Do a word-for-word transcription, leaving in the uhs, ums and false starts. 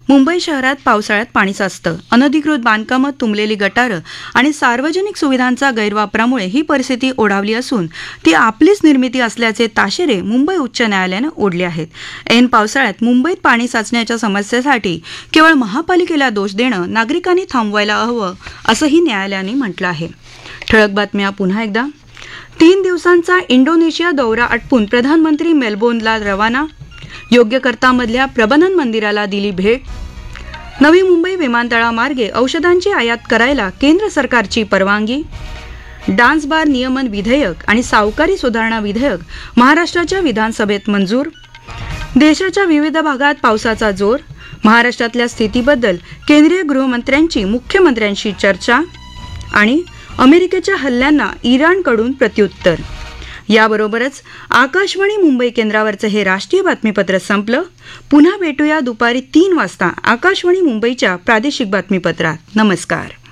मुंबई शहरात पावसाळ्यात पाणी साचतं. अनधिकृत बांधकामं, तुंबलेली गटारं आणि सार्वजनिक सुविधांचा गैरवापरामुळे ही परिस्थिती ओढावली असून ती आपलीच निर्मिती असल्याचे ताशेरे मुंबई उच्च न्यायालयानं ओढले आहेत. ऐन पावसाळ्यात मुंबईत पाणी साचण्याच्या समस्येसाठी केवळ महापालिकेला दोष देणं नागरिकांनी थांबवायला हवं, असंही न्यायालयाने म्हटलं आहे. ठळक बातम्या पुन्हा एकदा. तीन दिवसांचा इंडोनेशिया दौरा आटपून प्रधानमंत्री मेलबोर्नला रवाना. योग्यकर्तामधल्या प्रबंधन मंदिराला दिली भेट. नवी मुंबई विमानतळामार्गे औषधांची आयात करायला केंद्र सरकारची परवानगी. डान्स बार नियमन विधेयक आणि सावकारी सुधारणा विधेयक महाराष्ट्राच्या विधानसभेत मंजूर. देशाच्या विविध भागात पावसाचा जोर. महाराष्ट्रातल्या स्थितीबद्दल केंद्रीय गृहमंत्र्यांची मुख्यमंत्र्यांशी चर्चा. आणि अमेरिकेच्या हल्ल्यांना इराणकडून प्रत्युत्तर. याबरोबरच आकाशवाणी मुंबई केंद्रावरचं हे राष्ट्रीय बातमीपत्र संपलं. पुन्हा भेटूया दुपारी तीन वाजता आकाशवाणी मुंबईच्या प्रादेशिक बातमीपत्रात. नमस्कार.